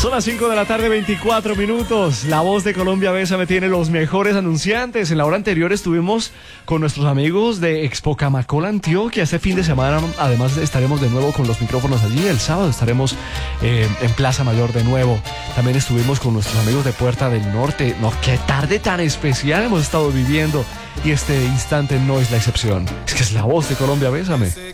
Son las 5 de la tarde, 24 minutos. La Voz de Colombia Bésame tiene los mejores anunciantes. En la hora anterior estuvimos con nuestros amigos de Expo Camacola, Antioquia. Este fin de semana, además, estaremos de nuevo con los micrófonos allí. El sábado estaremos en Plaza Mayor de nuevo. También estuvimos con nuestros amigos de Puerta del Norte. No, qué tarde tan especial hemos estado viviendo. Y este instante no es la excepción. Es que es La Voz de Colombia Bésame.